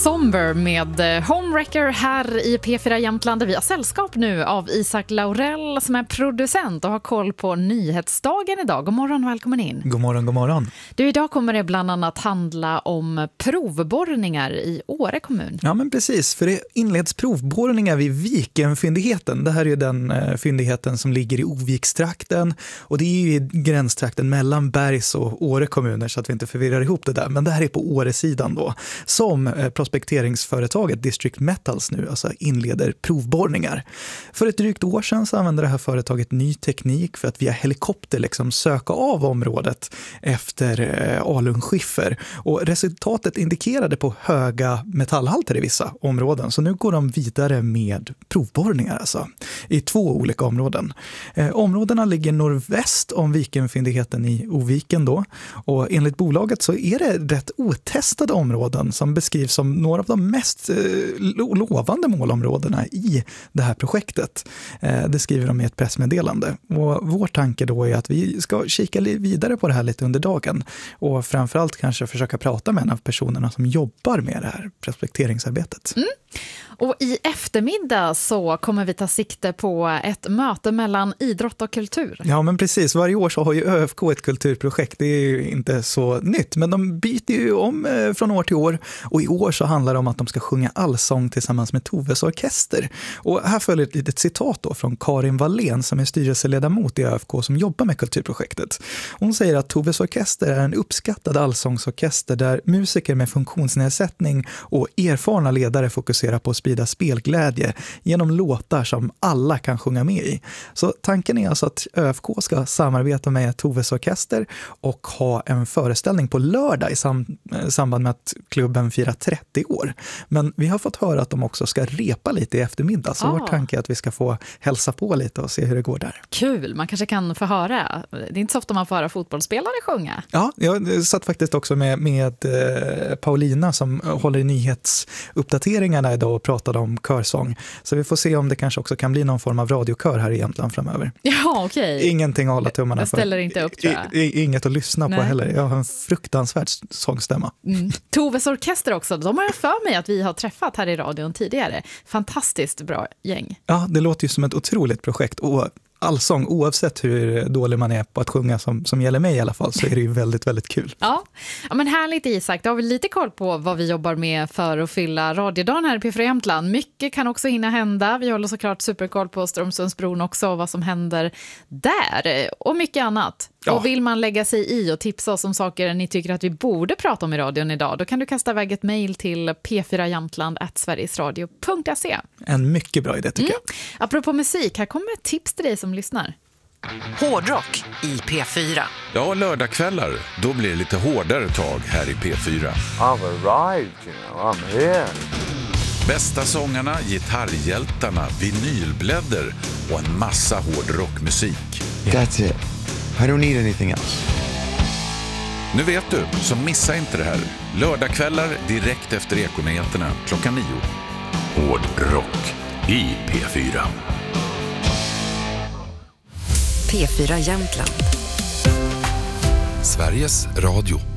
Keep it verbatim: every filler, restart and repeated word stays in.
Somber med Homewrecker här i P fyra Jämtland. Vi har sällskap nu av Isak Laurell som är producent och har koll på nyhetsdagen idag. God morgon och välkommen in. God morgon, god morgon. Du, idag kommer det bland annat handla om provborrningar i Åre kommun. Ja, men precis. För det inleds provborrningar vid Vikenfyndigheten. Det här är ju den eh, fyndigheten som ligger i Ovikstrakten. Och det är ju i gränstrakten mellan Bergs och Åre kommuner, så att vi inte förvirrar ihop det där. Men det här är på Åre-sidan då. Som eh, prospekteringsföretaget District Metals nu alltså inleder provborrningar. För ett drygt år sedan så använde det här företaget ny teknik för att via helikopter liksom söka av området efter eh, alunskiffer. Och resultatet indikerade på höga metallhalter i vissa områden. Så nu går de vidare med provborrningar alltså, i två olika områden. Eh, områdena ligger norrväst om Vikenfyndigheten i Oviken då. Och enligt bolaget så är det rätt otestade områden som beskrivs som några av de mest eh, lovande målområdena i det här projektet. Eh, det skriver de i ett pressmeddelande. Och vår tanke då är att vi ska kika vidare på det här lite under dagen. Och framförallt kanske försöka prata med en av personerna som jobbar med det här prospekteringsarbetet. Mm. Och i eftermiddag så kommer vi ta sikte på ett möte mellan idrott och kultur. Ja, men precis. Varje år så har ju ÖFK ett kulturprojekt. Det är ju inte så nytt, men de byter ju om från år till år. Och i år så handlar det om att de ska sjunga allsång tillsammans med Toves orkester. Och här följer ett litet citat då från Karin Wallén som är styrelseledamot i ÖFK som jobbar med kulturprojektet. Hon säger att Toves orkester är en uppskattad allsångsorkester där musiker med funktionsnedsättning och erfarna ledare fokuserar på att sprida spelglädje genom låtar som alla kan sjunga med i. Så tanken är alltså att ÖFK ska samarbeta med Toves orkester och ha en föreställning på lördag i sam- samband med att klubben firar trettio år. Men vi har fått höra att de också ska repa lite i eftermiddag. Så ah. vår tanke är att vi ska få hälsa på lite och se hur det går där. Kul, man kanske kan få höra. Det är inte så ofta man får höra fotbollsspelare sjunga. Ja, jag satt faktiskt också med, med eh, Paulina som håller i nyhetsuppdateringarna idag och pratade om körsång. Så vi får se om det kanske också kan bli någon form av radiokör här i Jämtland framöver. Ja, okej. Okay. Ingenting att hålla tummarna jag ställer för. inte upp, tror jag. I, inget att lyssna Nej. på heller. Jag har en fruktansvärd sångstämma. Mm. Toves orkester också. De har jag för mig att vi har träffat här i radion tidigare. Fantastiskt bra gäng. Ja, det låter ju som ett otroligt projekt. Och allsång, oavsett hur dålig man är på att sjunga som, som gäller mig i alla fall, så är det ju väldigt, väldigt kul. Ja, ja men härligt Isak. Då har vi lite koll på vad vi jobbar med för att fylla radiodagen här i P fyra Jämtland. Mycket kan också hinna hända. Vi håller såklart superkoll på Strömsundsbron också och vad som händer där. Och mycket annat. Ja. Och vill man lägga sig i och tipsa oss om saker ni tycker att vi borde prata om i radion idag, då kan du kasta iväg ett mejl till p fyra jämtland at sverigesradio punkt se. En mycket bra idé tycker mm. jag. Apropå musik, här kommer ett tips till dig som lyssnar. Hårdrock i P fyra. Ja, lördagskvällar. Då blir det lite hårdare tag här i P fyra. I've arrived, you know, I'm here. Bästa sångarna, gitarrhjältarna, vinylblädder och en massa hårdrockmusik. That's it. I don't need anything else. Nu vet du, så missa inte det här. Lördagskvällar direkt efter Ekonyheterna klockan nio. Hårdrock i P fyra. P fyra Jämtland. Sveriges Radio.